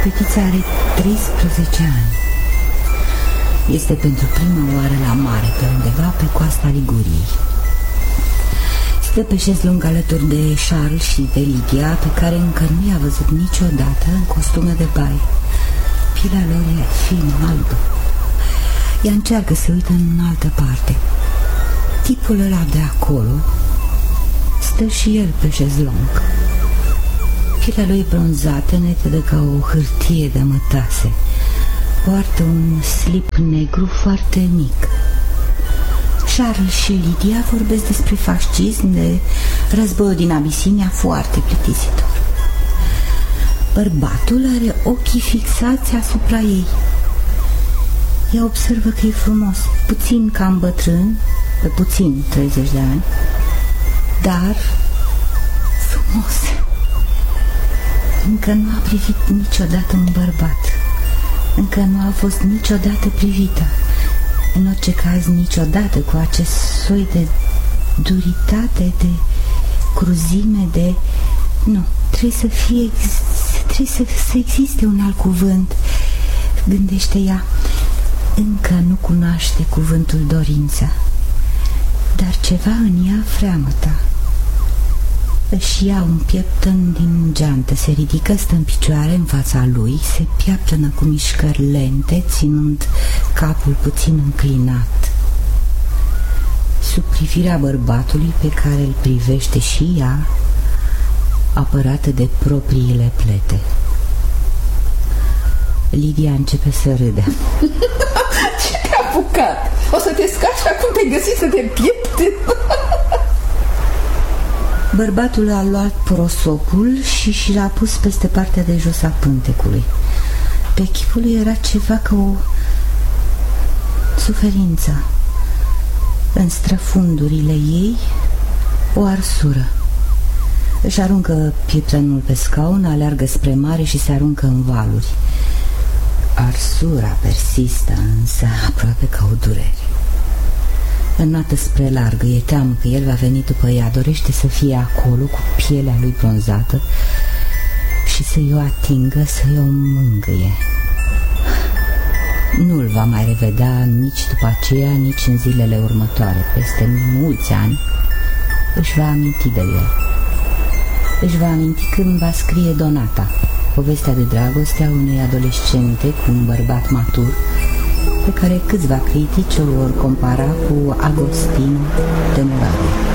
Fetița are 13 ani. Este pentru prima oară la mare, pe undeva pe coasta Liguriei. Stă pe șez lung alături de Charles și de Lydia, pe care încă nu i-a văzut niciodată în costume de baie. Pielea lor e fin, albă. Ea încearcă să uită în altă parte. Tipul ăla de acolo stă și el pe șezlong. Pielea lui e bronzată, netedă ca o hârtie de mătase. Poartă un slip negru foarte mic. Charles și Lydia vorbesc despre fascism, de războiul din Abisinia, foarte plictisitor. Bărbatul are ochii fixați asupra ei. Ea observă că e frumos, puțin cam bătrân, pe puțin 30 de ani, dar frumos. Încă nu a privit niciodată un bărbat. Încă nu a fost niciodată privită. În orice caz, niciodată cu acest soi de duritate, de cruzime, de... Nu, trebuie să existe un alt cuvânt, gândește ea. Încă nu cunoaște cuvântul dorința, dar ceva în ea freamătă. Își ia un pieptăn din geantă, se ridică, stă în picioare în fața lui, se piaptănă cu mișcări lente, ținând capul puțin înclinat. Sub privirea bărbatului pe care îl privește și ea, apărată de propriile plete. Lydia începe să râdă. Ce te-a apucat? O să te scaci și acum te-ai găsit să te piepte? Bărbatul a luat prosopul și l-a pus peste partea de jos a pântecului. Pe chipul lui era ceva ca o suferință. În străfundurile ei, o arsură. Își aruncă pieptănul pe scaun, aleargă spre mare și se aruncă în valuri. Arsura persistă, însă aproape ca o durere. Înnoată spre largă, e teamă că el va veni după ea. Dorește să fie acolo cu pielea lui bronzată și să-i o atingă, să-i o mângâie. Nu-l va mai revedea nici după aceea, nici în zilele următoare. Peste mulți ani își va aminti de el. Își va aminti când va scrie Donata, povestea de dragoste a unei adolescente cu un bărbat matur, pe care câțiva critici o vor compara cu Agostino de Moravia.